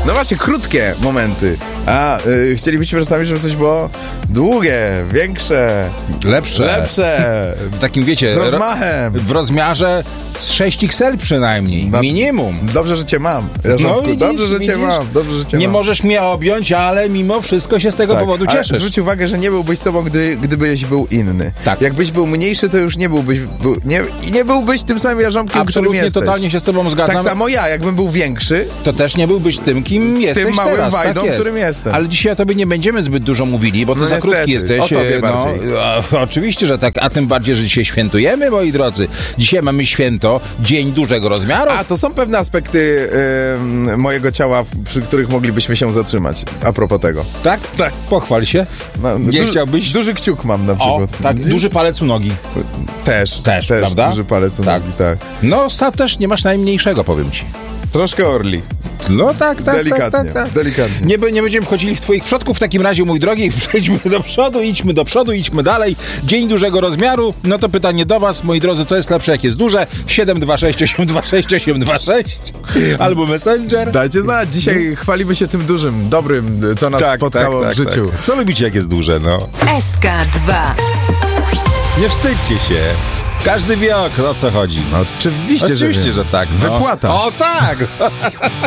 No właśnie, krótkie momenty. A chcielibyśmy czasami, żeby coś było długie, większe, Lepsze. w W takim, wiecie, z rozmachem. w rozmiarze z 6XL przynajmniej. No, Minimum. Dobrze, że cię mam, Jarząbku. widzisz, Dobrze, że cię widzisz? mam. Dobrze, że cię Nie mam. możesz mnie objąć, ale mimo wszystko się z tego powodu ale cieszysz. zwróć uwagę, że nie byłbyś sobą, gdybyś był inny. Tak. Jakbyś był mniejszy, to już nie byłbyś, nie byłbyś tym samym Jarząbkiem, którym Absolutnie, jesteś. totalnie się z tobą zgadzam. Tak samo ja, jakbym był większy, To też nie byłbyś tym, kim jesteś małym teraz. wajdą, tak jest. którym jestem. Ale dzisiaj o tobie nie będziemy zbyt dużo mówili, bo ty No za niestety, krótki jesteś. o tobie bardziej. Oczywiście, że tak, a tym bardziej, że dzisiaj świętujemy, moi drodzy. Dzisiaj mamy święto, Dzień Dużego Rozmiaru. A to są pewne aspekty mojego ciała, przy których moglibyśmy się zatrzymać. A propos tego. Tak? Tak. Pochwal się. Nie chciałbyś? Duży kciuk mam na O, przykład. tak, duży palec u nogi. Też, prawda? duży palec u Tak. nogi, tak. No, sad też nie masz najmniejszego, powiem ci. Troszkę orli. No tak, Delikatnie, delikatnie. Nie będziemy wchodzili w twoich przodków w takim razie, mój drogi. Przejdźmy do przodu, idźmy dalej. Dzień Dużego Rozmiaru. No to pytanie do was, moi drodzy, co jest lepsze, jak jest duże? 726 albo Messenger. Dajcie znać, dzisiaj chwalimy się tym dużym, dobrym, co nas spotkało w życiu. Co lubicie, jak jest duże, no? SK2. Nie wstydźcie się. Każdy wie, o co chodzi. Oczywiście, Oczywiście, wiem. że tak. No. Wypłata. O tak!